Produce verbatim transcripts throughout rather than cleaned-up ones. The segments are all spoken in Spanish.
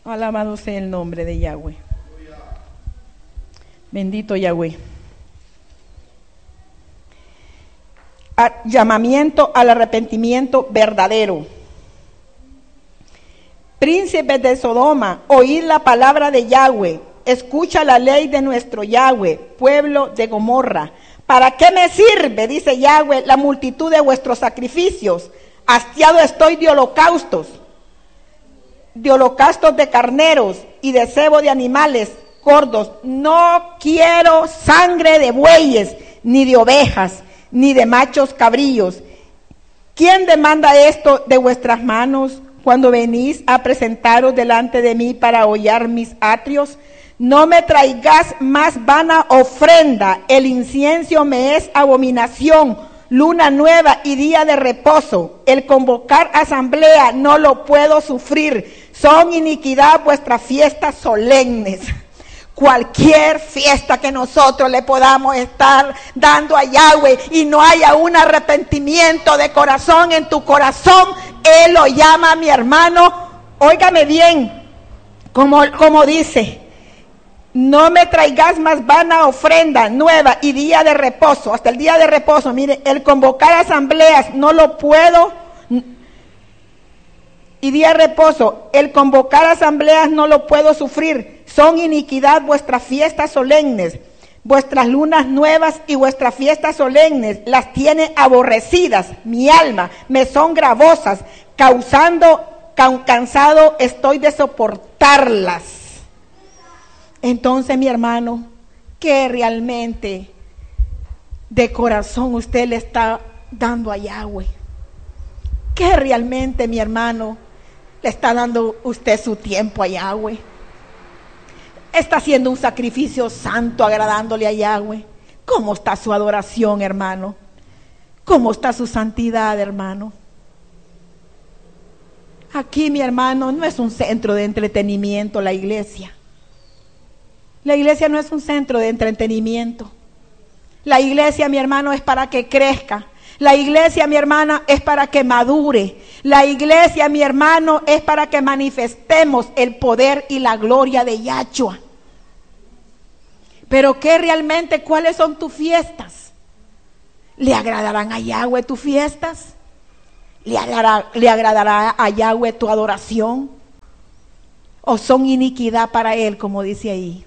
Alabado sea el nombre de Yahweh. Bendito Yahweh. A- llamamiento al arrepentimiento verdadero. Príncipes de Sodoma, oíd la palabra de Yahweh. Escucha la ley de nuestro Yahweh, pueblo de Gomorra. ¿Para qué me sirve, dice Yahweh, la multitud de vuestros sacrificios? Hastiado estoy de holocaustos, de holocaustos de carneros y de cebo de animales gordos. No quiero sangre de bueyes, ni de ovejas, ni de machos cabrillos. ¿Quién demanda esto de vuestras manos cuando venís a presentaros delante de mí para hollar mis atrios? No me traigas más vana ofrenda, el incienso me es abominación, luna nueva y día de reposo. El convocar asamblea no lo puedo sufrir, son iniquidad vuestras fiestas solemnes. Cualquier fiesta que nosotros le podamos estar dando a Yahweh y no haya un arrepentimiento de corazón en tu corazón, Él lo llama, mi hermano, óigame bien, como, como dice, no me traigas más vana ofrenda nueva y día de reposo, hasta el día de reposo. Mire, el convocar asambleas no lo puedo, y día de reposo, el convocar asambleas no lo puedo sufrir. Son iniquidad vuestras fiestas solemnes, vuestras lunas nuevas y vuestras fiestas solemnes las tiene aborrecidas. Mi alma me son gravosas, causando, cansado estoy de soportarlas. Entonces, mi hermano, ¿qué realmente de corazón usted le está dando a Yahweh? ¿Qué realmente, mi hermano, le está dando usted su tiempo a Yahweh? ¿Está haciendo un sacrificio santo agradándole a Yahweh? ¿Cómo está su adoración, hermano? ¿Cómo está su santidad, hermano? Aquí, mi hermano, no es un centro de entretenimiento la iglesia. La iglesia no es un centro de entretenimiento. La iglesia, mi hermano, es para que crezca. La iglesia, mi hermana, es para que madure. La iglesia, mi hermano, es para que manifestemos el poder y la gloria de Yahshua. Pero ¿qué realmente, cuáles son tus fiestas? ¿Le agradarán a Yahweh tus fiestas? ¿Le agradará, le agradará a Yahweh tu adoración? ¿O son iniquidad para Él, como dice ahí?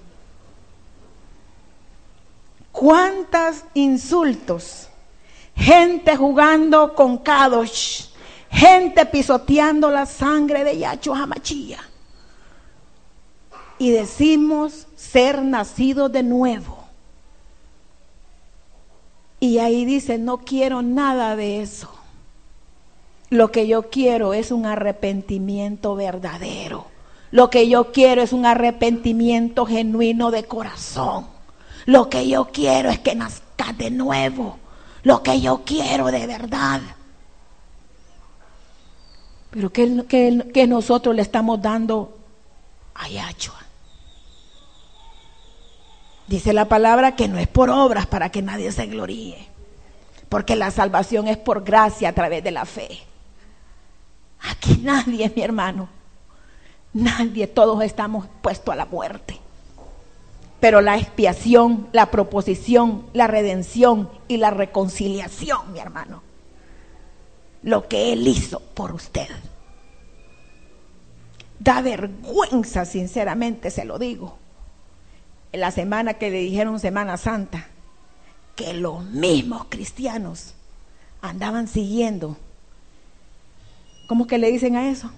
¿Cuántos insultos? Gente jugando con Kadosh, gente pisoteando la sangre de Yahshua HaMashiach. Y decimos ser nacidos de nuevo. Y ahí dice, no quiero nada de eso. Lo que yo quiero es un arrepentimiento verdadero. Lo que yo quiero es un arrepentimiento genuino de corazón. Lo que yo quiero es que nazcas de nuevo. Lo que yo quiero de verdad. Pero ¿qué, qué, qué nosotros le estamos dando a Yahshua? Dice la palabra que no es por obras para que nadie se gloríe. Porque la salvación es por gracia a través de la fe. Aquí nadie, mi hermano. Nadie, todos estamos puestos a la muerte. Pero la expiación, la proposición, la redención y la reconciliación, mi hermano. Lo que Él hizo por usted. Da vergüenza, sinceramente se lo digo. En la semana que le dijeron Semana Santa, que los mismos cristianos andaban siguiendo. ¿Cómo que le dicen a eso?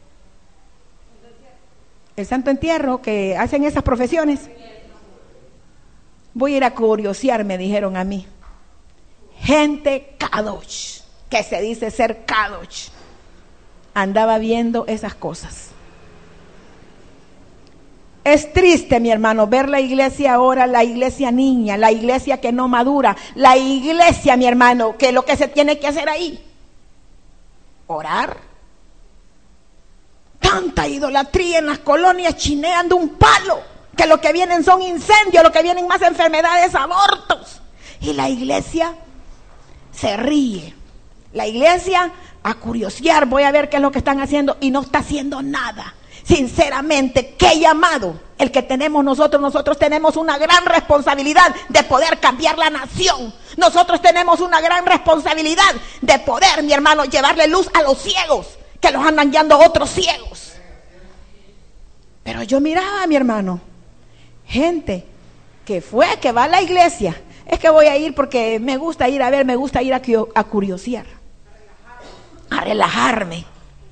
El Santo Entierro, que hacen esas profesiones. Voy a ir a curiosear, me dijeron a mí. Gente Kadosh, que se dice ser Kadosh, andaba viendo esas cosas. Es triste, mi hermano, ver la iglesia ahora, la iglesia niña, la iglesia que no madura, la iglesia, mi hermano, que lo que se tiene que hacer ahí, orar. Tanta idolatría en las colonias chineando un palo, que lo que vienen son incendios, lo que vienen más enfermedades, abortos. Y la iglesia se ríe. La iglesia a curiosear, voy a ver qué es lo que están haciendo y no está haciendo nada. sinceramente, qué llamado el que tenemos nosotros. Nosotros tenemos una gran responsabilidad de poder cambiar la nación. Nosotros tenemos una gran responsabilidad de poder, mi hermano, llevarle luz a los ciegos, que los andan guiando otros ciegos. Pero yo miraba, mi hermano, gente que fue, que va a la iglesia. Es que voy a ir porque me gusta ir a ver, me gusta ir a, a curiosear, a relajarme.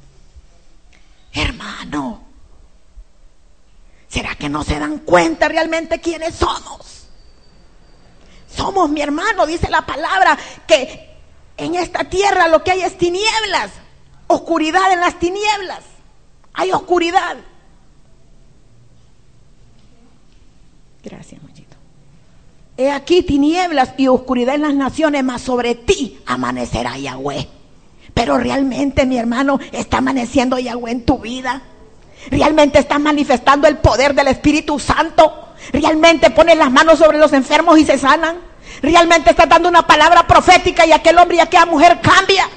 Hermano, ¿será que no se dan cuenta realmente quiénes somos? Somos, mi hermano, dice la palabra, que en esta tierra lo que hay es tinieblas, oscuridad en las tinieblas, hay oscuridad. Gracias, Mochito. He aquí tinieblas y oscuridad en las naciones, mas sobre ti amanecerá Yahweh. Pero realmente, mi hermano, está amaneciendo Yahweh en tu vida. Realmente está manifestando el poder del Espíritu Santo. Realmente pones las manos sobre los enfermos y se sanan. Realmente estás dando una palabra profética y aquel hombre y aquella mujer cambia.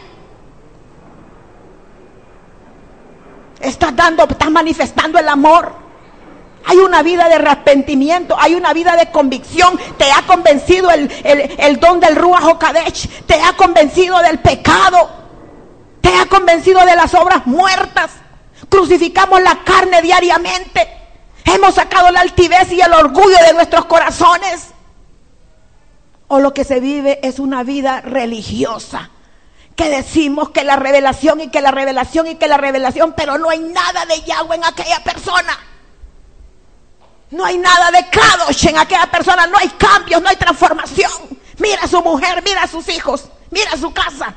Estás dando, estás manifestando el amor. Hay una vida de arrepentimiento, hay una vida de convicción. Te ha convencido el, el, el don del Ruach HaKodesh. Te ha convencido del pecado. Te ha convencido de las obras muertas. Crucificamos la carne diariamente. Hemos sacado la altivez y el orgullo de nuestros corazones. O lo que se vive es una vida religiosa, que decimos que la revelación y que la revelación y que la revelación, pero no hay nada de Yahweh en aquella persona. No hay nada de Kadosh en aquella persona. No hay cambios, no hay transformación. Mira a su mujer, mira a sus hijos, mira a su casa.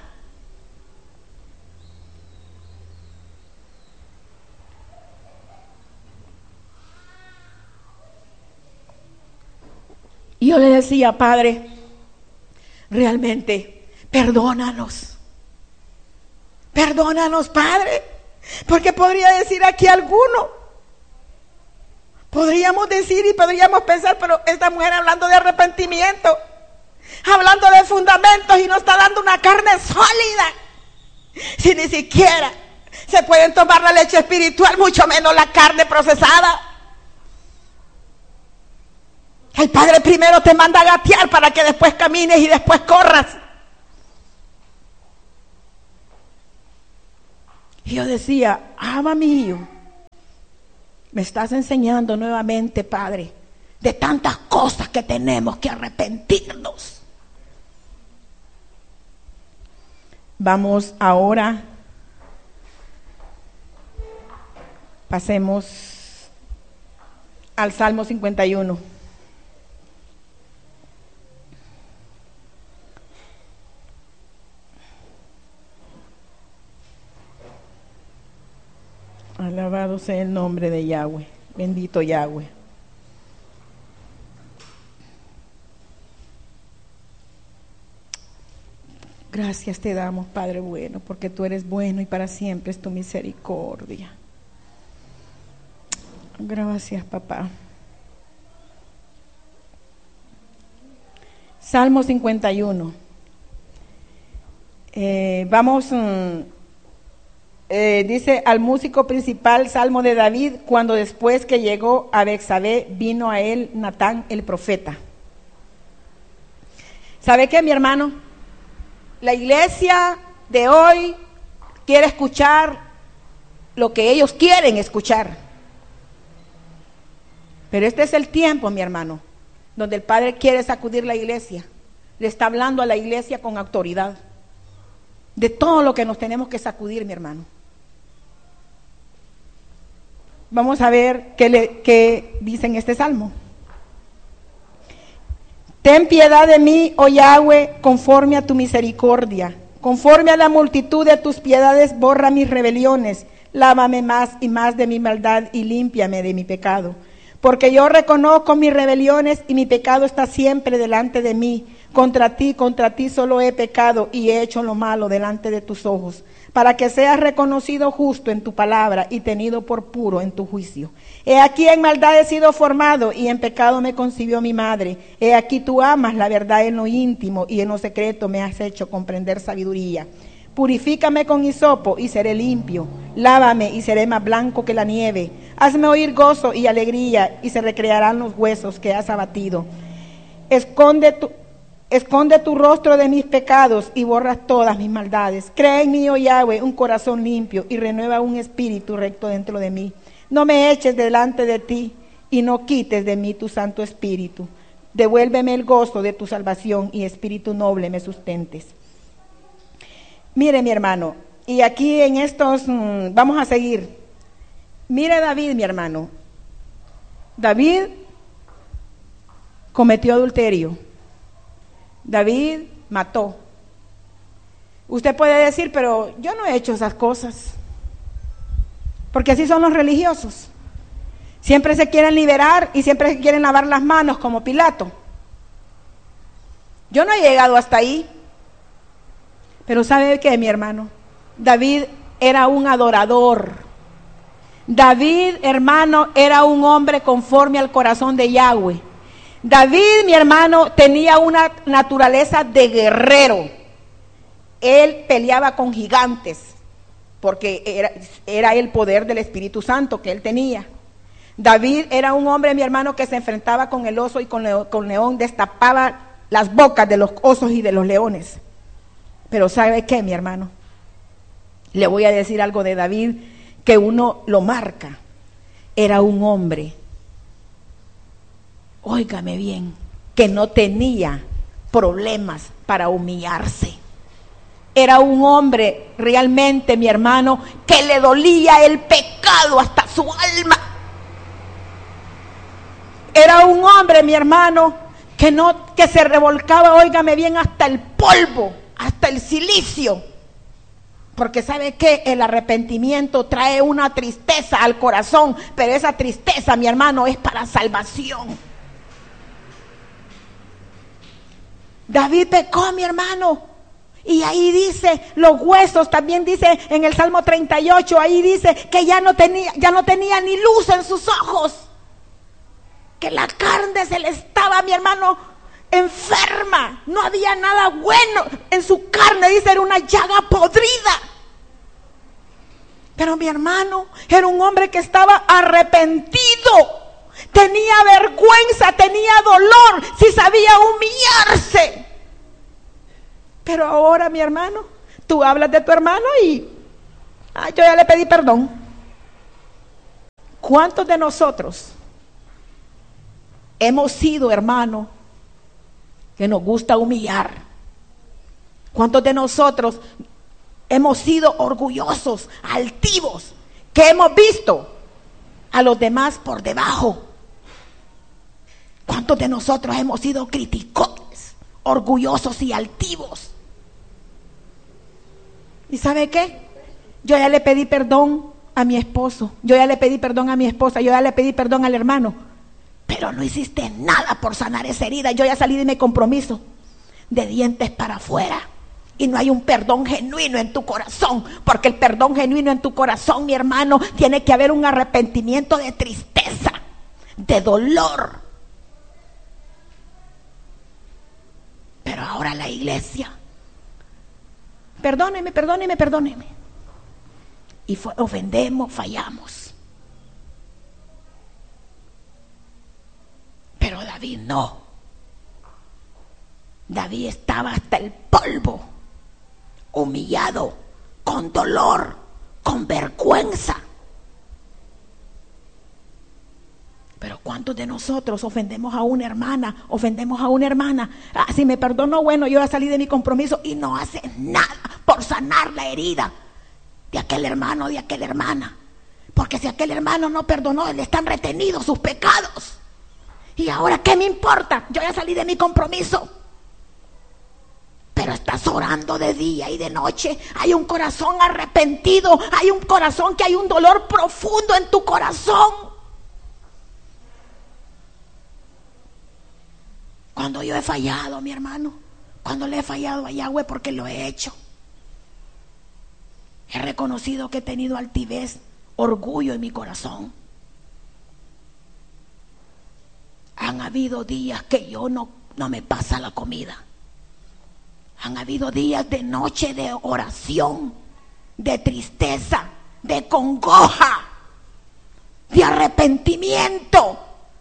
Y yo le decía, Padre, realmente, perdónanos. Perdónanos, Padre. Porque podría decir aquí alguno. Podríamos decir y podríamos pensar, pero esta mujer hablando de arrepentimiento, hablando de fundamentos y nos está dando una carne sólida. Si ni siquiera se pueden tomar la leche espiritual, mucho menos la carne procesada. El Padre primero te manda a gatear para que después camines y después corras. Y yo decía, ama mío, me estás enseñando nuevamente, Padre, de tantas cosas que tenemos que arrepentirnos. Vamos ahora, pasemos al Salmo cincuenta y uno. Alabado sea el nombre de Yahweh. Bendito Yahweh. Gracias te damos, Padre bueno, porque tú eres bueno y para siempre es tu misericordia. Gracias, papá. Salmo cincuenta y uno. Eh, vamos... Um, Eh, dice al músico principal, Salmo de David, cuando después que llegó a Betsabé, vino a él Natán el profeta. ¿Sabe qué, mi hermano? La iglesia de hoy quiere escuchar lo que ellos quieren escuchar. Pero este es el tiempo, mi hermano, donde el Padre quiere sacudir la iglesia. Le está hablando a la iglesia con autoridad de todo lo que nos tenemos que sacudir, mi hermano. Vamos a ver qué, le, qué dice en este salmo. Ten piedad de mí, oh Yahweh, conforme a tu misericordia. Conforme a la multitud de tus piedades, borra mis rebeliones. Lávame más y más de mi maldad y límpiame de mi pecado. Porque yo reconozco mis rebeliones y mi pecado está siempre delante de mí. Contra ti, contra ti solo he pecado y he hecho lo malo delante de tus ojos, para que seas reconocido justo en tu palabra y tenido por puro en tu juicio. He aquí en maldad he sido formado y en pecado me concibió mi madre. He aquí tú amas la verdad en lo íntimo y en lo secreto me has hecho comprender sabiduría. Purifícame con hisopo y seré limpio. Lávame y seré más blanco que la nieve. Hazme oír gozo y alegría y se recrearán los huesos que has abatido. Esconde tu, esconde tu rostro de mis pecados y borras todas mis maldades. Crea en mí, oh Yahweh, un corazón limpio y renueva un espíritu recto dentro de mí. No me eches delante de ti y no quites de mí tu santo espíritu. Devuélveme el gozo de tu salvación y espíritu noble me sustentes. Mire, mi hermano, y aquí en estos, mmm, vamos a seguir. Mire David, mi hermano. David cometió adulterio. David mató. Usted puede decir, pero yo no he hecho esas cosas. Porque así son los religiosos. Siempre se quieren liberar y siempre se quieren lavar las manos como Pilato. Yo no he llegado hasta ahí. Pero ¿sabe qué, mi hermano? David era un adorador. David, hermano, era un hombre conforme al corazón de Yahweh. David, mi hermano, tenía una naturaleza de guerrero. Él peleaba con gigantes, porque era, era el poder del Espíritu Santo que él tenía. David era un hombre, mi hermano, que se enfrentaba con el oso y con el con león, destapaba las bocas de los osos y de los leones. Pero ¿sabe qué, mi hermano? Le voy a decir algo de David que uno lo marca. Era un hombre, óigame bien, que no tenía problemas para humillarse. Era un hombre realmente, mi hermano, que le dolía el pecado hasta su alma. Era un hombre, mi hermano, que no, que se revolcaba, óigame bien, hasta el polvo, hasta el silicio. Porque ¿sabe qué? El arrepentimiento trae una tristeza al corazón, pero esa tristeza, mi hermano, es para salvación. David pecó, mi hermano, y ahí dice, los huesos, también dice en el Salmo treinta y ocho, ahí dice que ya no tenía, ya no tenía ni luz en sus ojos, que la carne se le estaba, mi hermano, enferma, no había nada bueno en su carne, dice, era una llaga podrida. Pero mi hermano era un hombre que estaba arrepentido, tenía vergüenza, tenía dolor, sí sabía humillarse. Pero ahora, mi hermano, tú hablas de tu hermano y ay, yo ya le pedí perdón. ¿Cuántos de nosotros hemos sido, hermano, que nos gusta humillar? ¿Cuántos de nosotros hemos sido orgullosos, altivos, que hemos visto a los demás por debajo? ¿Cuántos de nosotros hemos sido criticones, orgullosos y altivos? ¿Y sabe qué? Yo ya le pedí perdón a mi esposo, yo ya le pedí perdón a mi esposa, yo ya le pedí perdón al hermano, pero no hiciste nada por sanar esa herida. Yo ya salí de mi compromiso, de dientes para afuera, y no hay un perdón genuino en tu corazón, porque el perdón genuino en tu corazón, mi hermano, tiene que haber un arrepentimiento de tristeza, de dolor. Pero ahora la iglesia, perdóneme, perdóneme, perdóneme, y fue, ofendemos, fallamos. Pero David no. David estaba hasta el polvo, humillado, con dolor, con vergüenza. Pero ¿cuántos de nosotros ofendemos a una hermana? Ofendemos a una hermana. Ah, si me perdonó, bueno, yo ya salí de mi compromiso, y no hace nada por sanar la herida de aquel hermano, de aquella hermana. Porque si aquel hermano no perdonó, le están retenidos sus pecados. Y ahora, ¿qué me importa? Yo ya salí de mi compromiso. Pero estás orando de día y de noche. Hay un corazón arrepentido. Hay un corazón que hay un dolor profundo en tu corazón. Cuando yo he fallado, mi hermano, cuando le he fallado a Yahweh, porque lo he hecho, he reconocido que he tenido altivez, orgullo en mi corazón. Han habido días que yo no, no me pasa la comida. Han habido días de noche de oración, de tristeza, de congoja, de arrepentimiento.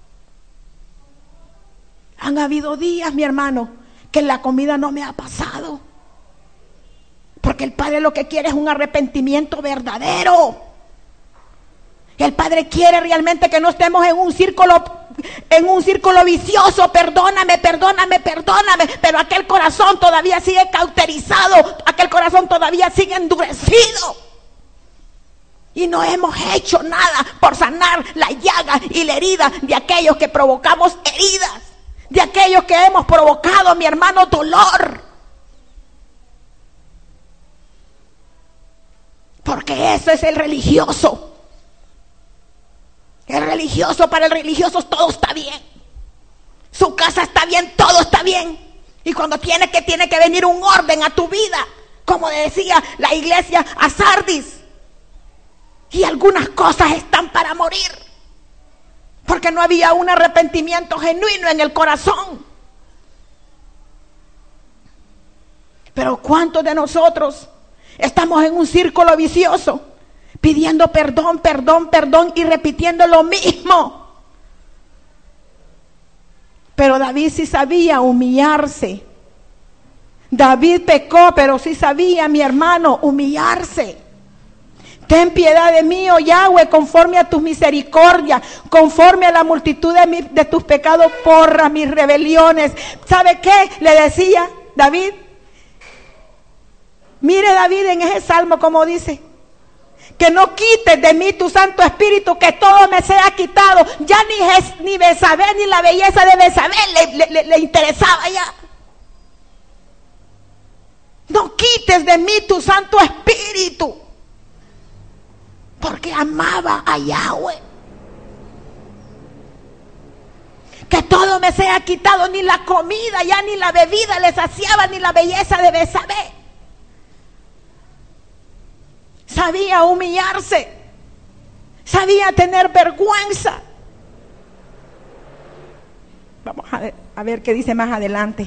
Han habido días, mi hermano, que la comida no me ha pasado. Porque el Padre lo que quiere es un arrepentimiento verdadero. El Padre quiere realmente que no estemos en un círculo, en un círculo vicioso. Perdóname, perdóname, perdóname. Pero aquel corazón todavía sigue cauterizado. Aquel corazón todavía sigue endurecido. Y no hemos hecho nada por sanar la llaga y la herida de aquellos que provocamos heridas. De aquellos que hemos provocado, mi hermano, dolor. Porque eso es el religioso. El religioso, para el religioso todo está bien. Su casa está bien, todo está bien. Y cuando tiene que, tiene que venir un orden a tu vida, como decía la iglesia a Sardis. Y algunas cosas están para morir. Porque no había un arrepentimiento genuino en el corazón. Pero ¿cuántos de nosotros estamos en un círculo vicioso? Pidiendo perdón, perdón, perdón y repitiendo lo mismo. Pero David sí sabía humillarse. David pecó, pero sí sabía, mi hermano, humillarse. Ten piedad de mí, oh Yahweh, conforme a tus misericordias, conforme a la multitud de, mi, de tus pecados, borra mis rebeliones. ¿Sabe qué? Le decía David. Mire David en ese salmo como dice: que no quites de mí tu Santo Espíritu, que todo me sea quitado. Ya ni, ni Betsabé ni la belleza de Betsabé le, le, le interesaba ya. No quites de mí tu Santo Espíritu. Porque amaba a Yahweh. Que todo me sea quitado, ni la comida, ya ni la bebida le saciaba, ni la belleza de Betsabé. Sabía humillarse, sabía tener vergüenza. Vamos a ver, a ver qué dice más adelante.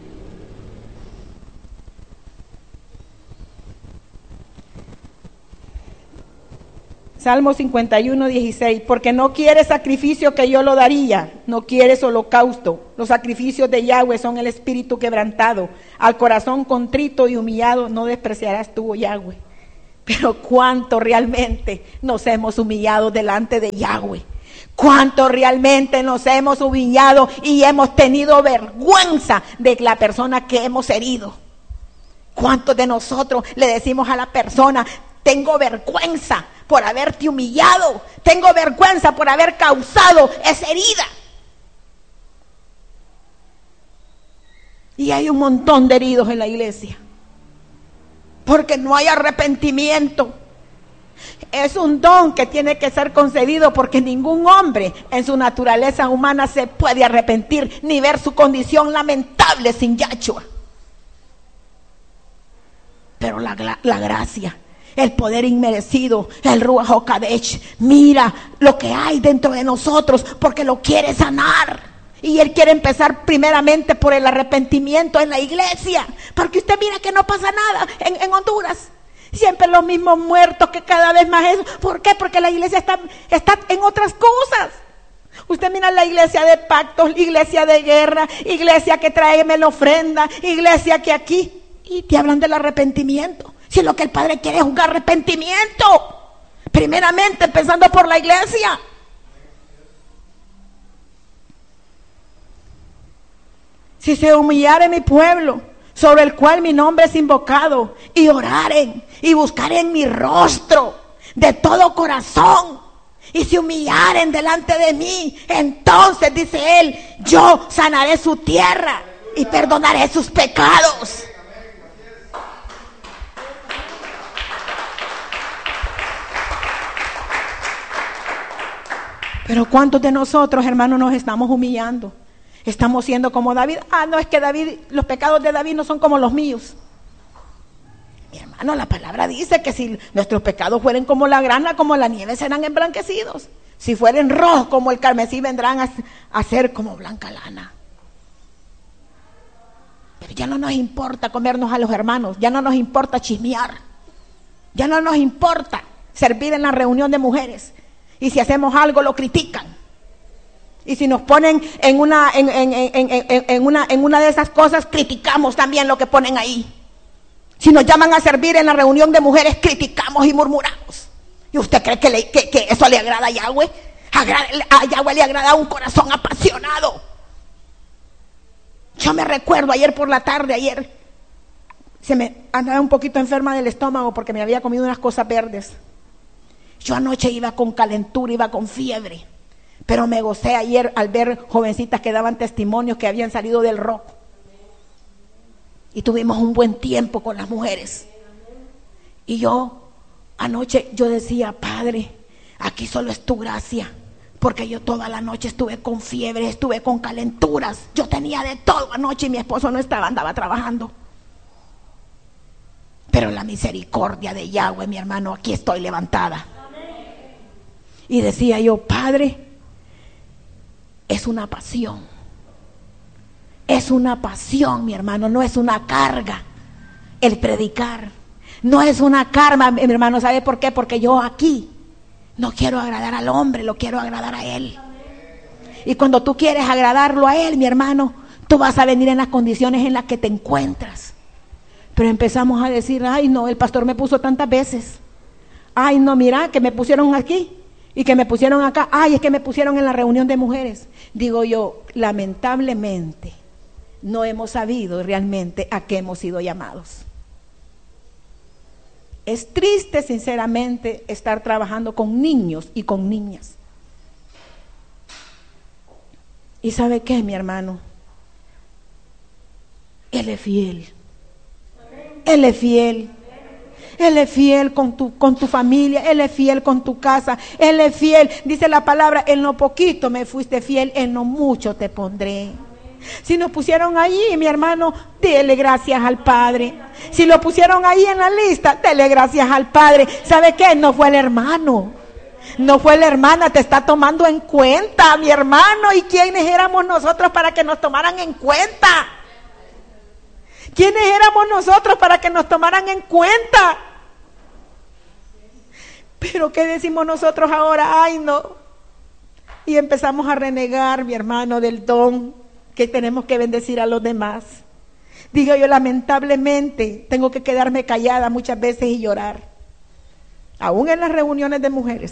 Salmo cincuenta y uno, dieciséis. Porque no quiere sacrificio que yo lo daría, no quieres holocausto. Los sacrificios de Yahweh son el espíritu quebrantado. Al corazón contrito y humillado no despreciarás tú, oh Yahweh. Pero cuánto realmente nos hemos humillado delante de Yahweh. Cuánto realmente nos hemos humillado y hemos tenido vergüenza de la persona que hemos herido. ¿Cuántos de nosotros le decimos a la persona: tengo vergüenza por haberte humillado, tengo vergüenza por haber causado esa herida? Y hay un montón de heridos en la iglesia, porque no hay arrepentimiento. Es un don que tiene que ser concedido, porque ningún hombre en su naturaleza humana se puede arrepentir ni ver su condición lamentable sin Yahshua. Pero la, la gracia, el poder inmerecido, el Ruach HaKodesh, mira lo que hay dentro de nosotros, porque lo quiere sanar. Y Él quiere empezar primeramente por el arrepentimiento en la iglesia. Porque usted mira que no pasa nada en, en Honduras. Siempre los mismos muertos, que cada vez más eso. ¿Por qué? Porque la iglesia está, está en otras cosas. Usted mira la iglesia de pactos, iglesia de guerra, iglesia que tráeme la ofrenda, iglesia que aquí. Y te hablan del arrepentimiento. Si lo que el Padre quiere es un arrepentimiento. Primeramente empezando por la iglesia. Si se humillare mi pueblo, sobre el cual mi nombre es invocado, y oraren y buscaren mi rostro de todo corazón, y se humillaren delante de mí, entonces, dice Él, yo sanaré su tierra y perdonaré sus pecados. Pero ¿cuántos de nosotros, hermanos, nos estamos humillando? Estamos siendo como David. Ah, no, es que David, los pecados de David no son como los míos. Mi hermano, la palabra dice que si nuestros pecados fueren como la grana, como la nieve, serán emblanquecidos. Si fueren rojos como el carmesí, vendrán a, a ser como blanca lana. Pero ya no nos importa comernos a los hermanos, ya no nos importa chismear, ya no nos importa servir en la reunión de mujeres. Y si hacemos algo lo critican. Y si nos ponen en una, en, en, en, en, en, una, en una de esas cosas, criticamos también lo que ponen ahí. Si nos llaman a servir en la reunión de mujeres, criticamos y murmuramos. ¿Y usted cree que, le, que, que eso le agrada a Yahweh? A Yahweh le agrada un corazón apasionado. Yo me recuerdo ayer por la tarde, ayer se me andaba un poquito enferma del estómago porque me había comido unas cosas verdes. Yo anoche iba con calentura, iba con fiebre, pero me gocé ayer al ver jovencitas que daban testimonios que habían salido del rock. Y tuvimos un buen tiempo con las mujeres. Y yo anoche yo decía, Padre, aquí solo es tu gracia. Porque yo toda la noche estuve con fiebre, estuve con calenturas. Yo tenía de todo anoche y mi esposo no estaba, andaba trabajando. Pero la misericordia de Yahweh, mi hermano, aquí estoy levantada. Y decía yo, Padre, es una pasión. Es una pasión, mi hermano, no es una carga el predicar. No es una carga, mi hermano, ¿sabe por qué? Porque yo aquí no quiero agradar al hombre, lo quiero agradar a Él. Y cuando tú quieres agradarlo a Él, mi hermano, tú vas a venir en las condiciones en las que te encuentras. Pero empezamos a decir, ay no, el pastor me puso tantas veces. Ay no, mira, que me pusieron aquí y que me pusieron acá. Ay, es que me pusieron en la reunión de mujeres. Digo yo, lamentablemente, no hemos sabido realmente a qué hemos sido llamados. Es triste, sinceramente, estar trabajando con niños y con niñas. ¿Y sabe qué, mi hermano? Él es fiel. Él es fiel. Él es fiel con tu, con tu familia. Él es fiel con tu casa. Él es fiel. Dice la palabra, en lo poquito me fuiste fiel, en lo mucho te pondré. Si nos pusieron allí, mi hermano, dele gracias al Padre. Si lo pusieron ahí en la lista, dele gracias al Padre. ¿Sabe qué? No fue el hermano, no fue la hermana, te está tomando en cuenta, mi hermano. ¿Y quiénes éramos nosotros para que nos tomaran en cuenta? ¿Quiénes éramos nosotros para que nos tomaran en cuenta? Pero ¿qué decimos nosotros ahora? Ay, no. Y empezamos a renegar, mi hermano, del don que tenemos que bendecir a los demás. Digo yo, lamentablemente, tengo que quedarme callada muchas veces y llorar. Aún en las reuniones de mujeres.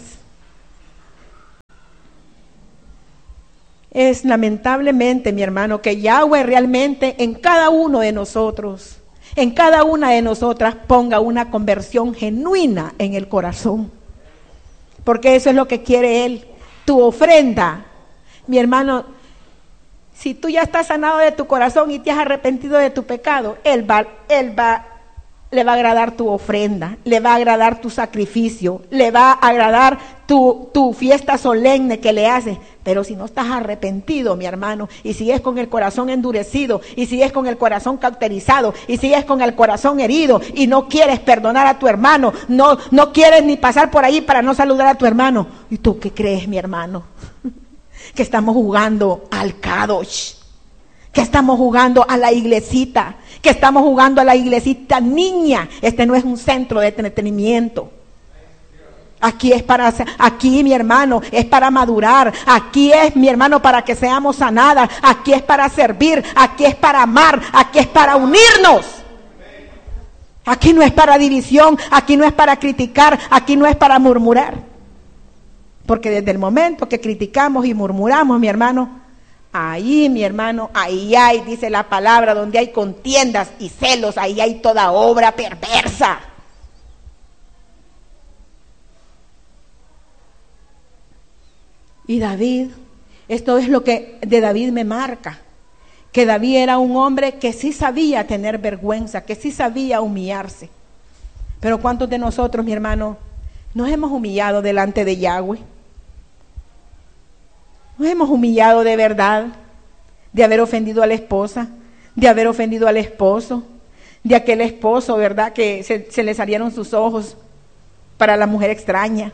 Es lamentablemente, mi hermano, que Yahweh realmente en cada uno de nosotros, en cada una de nosotras ponga una conversión genuina en el corazón. Porque eso es lo que quiere Él. Tu ofrenda, mi hermano, si tú ya estás sanado de tu corazón y te has arrepentido de tu pecado, Él va, Él va, le va a agradar tu ofrenda, le va a agradar tu sacrificio, le va a agradar tu, tu fiesta solemne que le haces. Pero si no estás arrepentido, mi hermano, y sigues con el corazón endurecido, y sigues con el corazón cauterizado, y sigues con el corazón herido, y no quieres perdonar a tu hermano, no, no quieres ni pasar por ahí para no saludar a tu hermano. ¿Y tú qué crees, mi hermano? Que estamos jugando al Kadosh, que estamos jugando a la iglesita, que estamos jugando a la iglesita niña. Este no es un centro de entretenimiento. Aquí es para, aquí mi hermano, es para madurar. Aquí es, mi hermano, para que seamos sanadas. Aquí es para servir, aquí es para amar, aquí es para unirnos. Aquí no es para división, aquí no es para criticar, aquí no es para murmurar. Porque desde el momento que criticamos y murmuramos, mi hermano, ahí, mi hermano, ahí hay, dice la palabra, donde hay contiendas y celos, ahí hay toda obra perversa. Y David, esto es lo que de David me marca, que David era un hombre que sí sabía tener vergüenza, que sí sabía humillarse. Pero ¿cuántos de nosotros, mi hermano, nos hemos humillado delante de Yahweh? Nos hemos humillado de verdad, de haber ofendido a la esposa, de haber ofendido al esposo, de aquel esposo, ¿verdad?, que se, se le salieron sus ojos para la mujer extraña.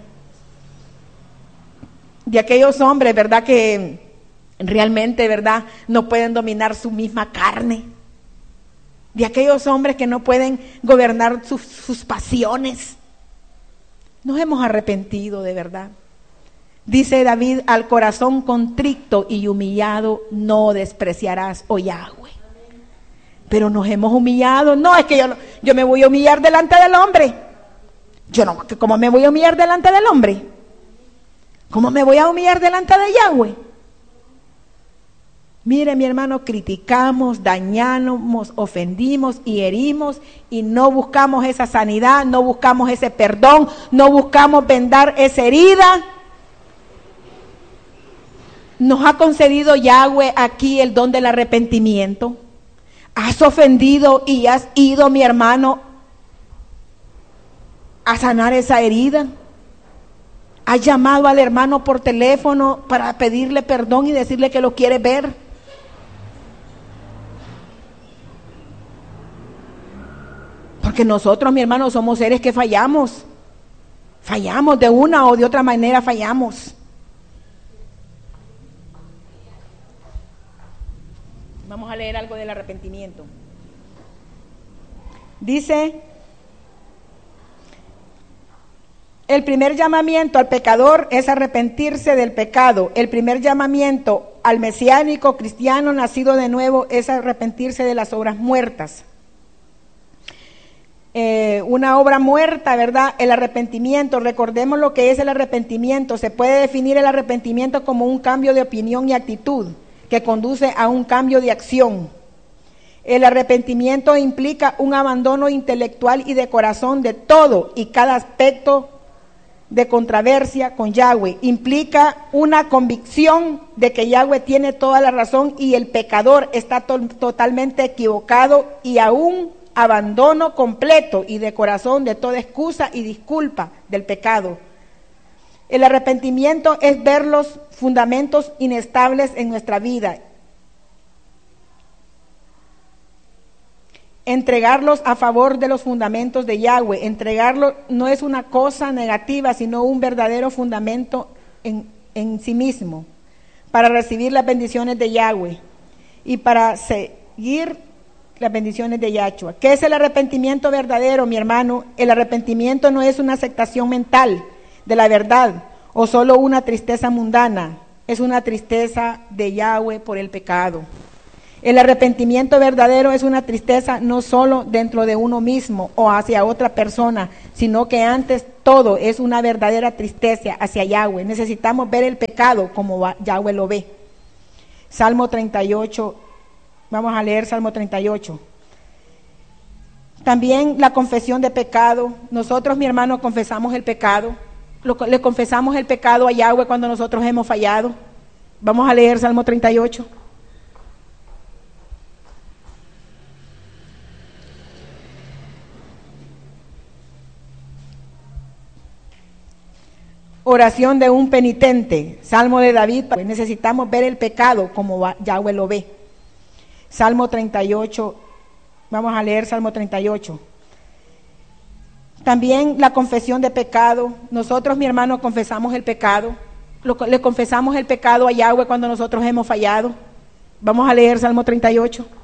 De aquellos hombres, ¿verdad?, que realmente, ¿verdad?, no pueden dominar su misma carne. de aquellos hombres que no pueden gobernar sus, sus pasiones. Nos hemos arrepentido de verdad. Dice David, al corazón contrito y humillado no despreciarás, oh Yahweh. Pero nos hemos humillado. No, es que yo, yo me voy a humillar delante del hombre. Yo no, ¿cómo me voy a humillar delante del hombre? ¿Cómo me voy a humillar delante de Yahweh? Mire, mi hermano, criticamos, dañamos, ofendimos y herimos y no buscamos esa sanidad, no buscamos ese perdón, no buscamos vendar esa herida. Nos ha concedido Yahweh aquí el don del arrepentimiento. Has ofendido y has ido, mi hermano, a sanar esa herida. Has llamado al hermano por teléfono para pedirle perdón y decirle que lo quiere ver. Porque nosotros, mi hermano, somos seres que fallamos. Fallamos de una o de otra manera, fallamos. Vamos a leer algo del arrepentimiento. Dice, el primer llamamiento al pecador es arrepentirse del pecado. El primer llamamiento al mesiánico cristiano nacido de nuevo es arrepentirse de las obras muertas. Eh, una obra muerta, ¿verdad? El arrepentimiento, recordemos lo que es el arrepentimiento. Se puede definir el arrepentimiento como un cambio de opinión y actitud que conduce a un cambio de acción. El arrepentimiento implica un abandono intelectual y de corazón de todo y cada aspecto de controversia con Yahweh. Implica una convicción de que Yahweh tiene toda la razón y el pecador está to- totalmente equivocado, y aún abandono completo y de corazón de toda excusa y disculpa del pecado. El arrepentimiento es ver los fundamentos inestables en nuestra vida, entregarlos a favor de los fundamentos de Yahweh. Entregarlo no es una cosa negativa, sino un verdadero fundamento en, en sí mismo, para recibir las bendiciones de Yahweh y para seguir las bendiciones de Yahshua. ¿Qué es el arrepentimiento verdadero, mi hermano? El arrepentimiento no es una aceptación mental de la verdad o solo una tristeza mundana, es una tristeza de Yahweh por el pecado. El arrepentimiento verdadero es una tristeza no solo dentro de uno mismo o hacia otra persona, sino que antes todo es una verdadera tristeza hacia Yahweh. Necesitamos ver el pecado como Yahweh lo ve. Salmo treinta y ocho, vamos a leer Salmo treinta y ocho. También la confesión de pecado. Nosotros, mi hermano, confesamos el pecado. Lo, le confesamos el pecado a Yahweh cuando nosotros hemos fallado. Vamos a leer Salmo treinta y ocho. Oración de un penitente, Salmo de David. Necesitamos ver el pecado como Yahweh lo ve. Salmo treinta y ocho, vamos a leer Salmo treinta y ocho. También la confesión de pecado. Nosotros, mi hermano, confesamos el pecado. Lo, le confesamos el pecado a Yahweh cuando nosotros hemos fallado. Vamos a leer Salmo treinta y ocho.